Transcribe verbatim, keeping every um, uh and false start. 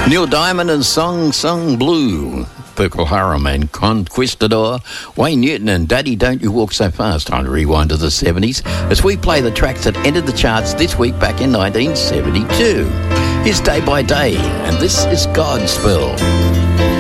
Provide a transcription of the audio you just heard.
Neil Diamond and Song Song Blue. Procol Harum and Conquistador. Wayne Newton and Daddy Don't You Walk So Fast. Time to rewind to the seventies as we play the tracks that entered the charts this week back in nineteen seventy-two. Here's Day by Day, and this is Godspell.